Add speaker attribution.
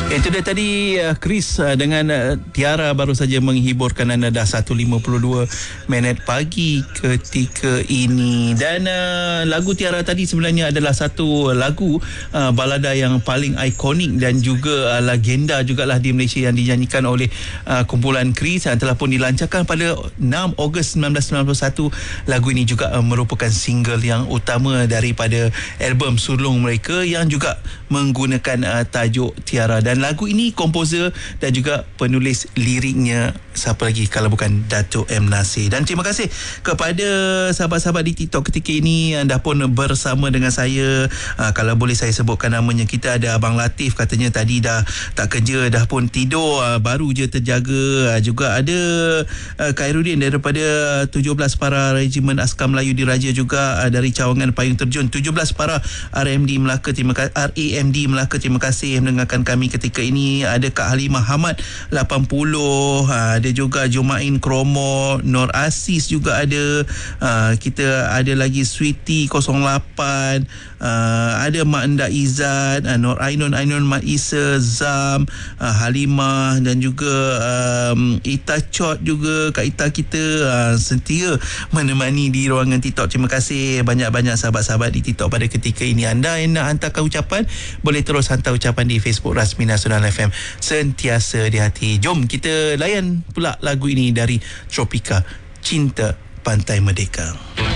Speaker 1: Itu dia tadi Chris dengan Tiara baru saja menghiburkan anda dah 1.52 minit pagi ketika ini. Dan lagu Tiara tadi sebenarnya adalah satu lagu balada yang paling ikonik dan juga legenda jugalah di Malaysia yang dinyanyikan oleh kumpulan Chris yang telah pun dilancarkan pada 6 Ogos 1991. Lagu ini juga merupakan single yang utama daripada album sulung mereka yang juga menggunakan tajuk Tiara. Dan lagu ini komposer dan juga penulis liriknya siapa lagi kalau bukan Datuk M. Nasir. Dan terima kasih kepada sahabat-sahabat di TikTok ketika ini anda pun bersama dengan saya. Kalau boleh saya sebutkan namanya, kita ada Abang Latif, katanya tadi dah tak kerja, dah pun tidur, baru je terjaga. Juga ada Khairuddin daripada 17 para Regimen Askar Melayu Diraja juga, dari Cawangan Payung Terjun 17 para RMD Melaka, RAMD Melaka, terima kasih mendengarkan kami ketika ini. Ada Kak Halimah Hamad 80, ada juga Jumain Kromo, Nur Asis juga ada, kita ada lagi Sweety 08, ada Mak Endak Izzat, Nur Ainun Mak Isa, Zam, Halimah dan juga Ita Chot juga, Kak Ita kita setia menemani di ruangan TikTok. Terima kasih banyak-banyak sahabat-sahabat di TikTok pada ketika ini. Anda yang nak hantarkan ucapan boleh terus hantar ucapan di Facebook rasmi Nasional FM, sentiasa di hati. Jom kita layan pula lagu ini dari Tropika, Cinta Pantai Merdeka.